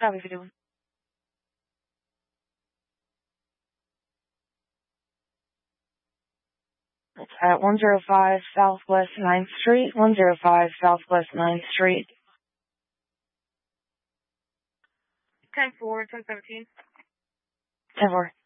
Copy for doing. It's at 105 Southwest 9th Street, 105 Southwest 9th Street. 10-4, 10-17. 10-4.